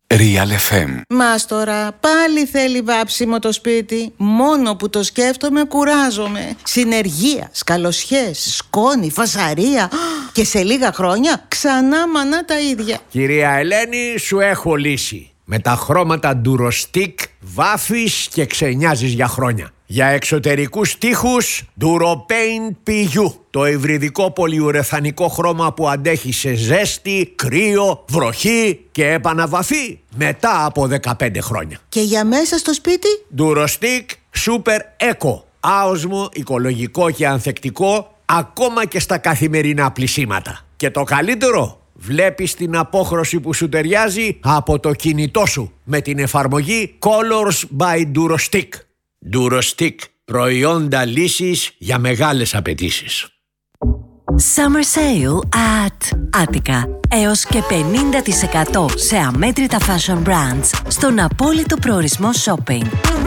Real FM. Μάστορα, πάλι θέλει βάψιμο το σπίτι. Μόνο που το σκέφτομαι κουράζομαι. Συνεργεία, σκαλοσιές, σκόνη, φασαρία. Και σε λίγα χρόνια ξανά μανά τα ίδια. Κυρία Ελένη, σου έχω λύση. Με τα χρώματα Durostic βάφεις και ξενιάζεις για χρόνια. Για εξωτερικούς τοίχους Duropaint PU. Το υβριδικό πολυουρεθανικό χρώμα που αντέχει σε ζέστη, κρύο, βροχή και επαναβαφή μετά από 15 χρόνια. Και για μέσα στο σπίτι? Durostic Super Eco. Άοσμο, οικολογικό και ανθεκτικό ακόμα και στα καθημερινά πλυσίματα. Και το καλύτερο, βλέπεις την απόχρωση που σου ταιριάζει από το κινητό σου με την εφαρμογή Colors by Durostic. Durostic, προϊόντα λύσης για μεγάλες απαιτήσεις. Summer Sale at Attica. Έως και 50% σε αμέτρητα fashion brands στον απόλυτο προορισμό shopping.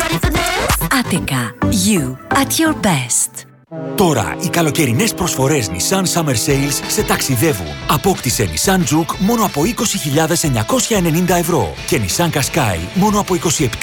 Attica. You at your best. Τώρα οι καλοκαιρινές προσφορές Nissan Summer Sales σε ταξιδεύουν. Απόκτησε Nissan Juke μόνο από 20.990 ευρώ και Nissan Qashqai μόνο από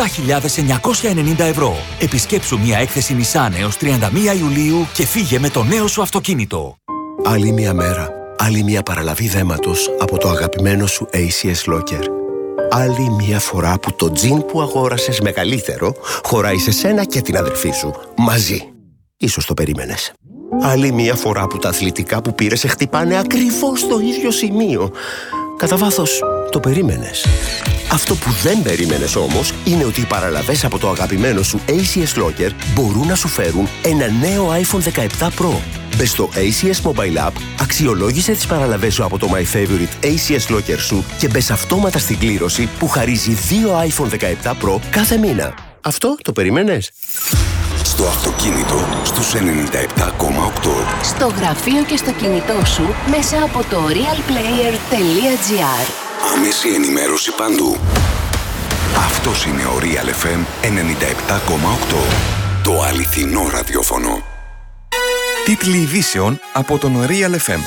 27.990 ευρώ. Επισκέψου μια έκθεση Nissan έως 31 Ιουλίου και φύγε με το νέο σου αυτοκίνητο. Άλλη μια μέρα, άλλη μια παραλαβή δέματος από το αγαπημένο σου ACS Locker. Άλλη μια φορά που το τζιν που αγόρασες μεγαλύτερο χωράει σε σένα και την αδερφή σου μαζί. Ίσως το περίμενες. Άλλη μία φορά που τα αθλητικά που πήρες σε χτυπάνε ακριβώς στο ίδιο σημείο. Κατά βάθος, το περίμενες. Αυτό που δεν περίμενες όμως είναι ότι οι παραλαβές από το αγαπημένο σου ACS Locker μπορούν να σου φέρουν ένα νέο iPhone 17 Pro. Μπες στο ACS Mobile App, αξιολόγησε τις παραλαβές σου από το My Favorite ACS Locker σου και μπες αυτόματα στην κλήρωση που χαρίζει 2 iPhone 17 Pro κάθε μήνα. Αυτό το περίμενες? Στο αυτοκίνητο στους 97,8. Στο γραφείο και στο κινητό σου μέσα από το realplayer.gr. Άμεση ενημέρωση παντού. Αυτός είναι ο Real FM 97,8. Το αληθινό ραδιόφωνο. Τίτλοι ειδήσεων από τον Real FM.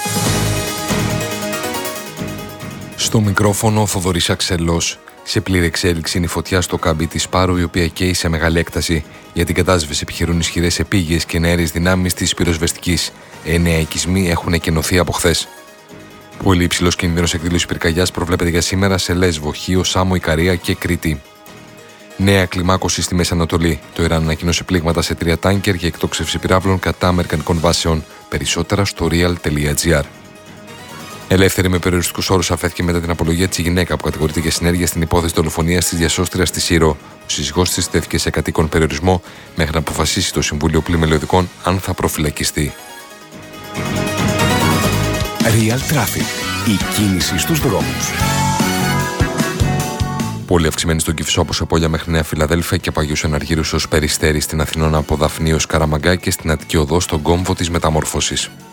Στο μικρόφωνο ο Θοδωρής Αξελός. Σε πλήρη εξέλιξη είναι η φωτιά στο κάμπι της Πάρου, η οποία καίει σε μεγάλη έκταση. Για την κατάσβεση επιχειρούν ισχυρές επίγειες και εναέριες δυνάμεις της πυροσβεστικής. 9 οικισμοί έχουν εκενωθεί από χθες. Πολύ υψηλός κίνδυνος εκδήλωσης πυρκαγιάς προβλέπεται για σήμερα σε Λέσβο, Χίο, Σάμο, Ικαρία και Κρήτη. Νέα κλιμάκωση στη Μέση Ανατολή. Το Ιράν ανακοίνωσε πλήγματα σε 3 τάνκερ για εκτόξευση πυράβλων κατά αμερικανικών βάσεων. Περισσότερα στο real.gr. Ελεύθερη με περιοριστικούς όρους αφέθηκε μετά την απολογία της η γυναίκα που κατηγορείται για συνέργεια στην υπόθεση δολοφονίας της διασώστριας στη Σύρο. Ο σύζυγός της τέθηκε σε κατοίκον περιορισμό μέχρι να αποφασίσει το Συμβούλιο Πλημελιωδικών αν θα προφυλακιστεί. Real Traffic. Η κίνηση στους δρόμους. Πολύ αυξημένη στον Κυφισό από Σεπόλια μέχρι Νέα Φιλαδέλφια και από Αγίους Εναργύρους ως Περιστέρη στην Αθηνώνα από Δαφνή ως Καραμαγκά και στην Αττική Οδό στον κόμβο της Μεταμόρφωσης.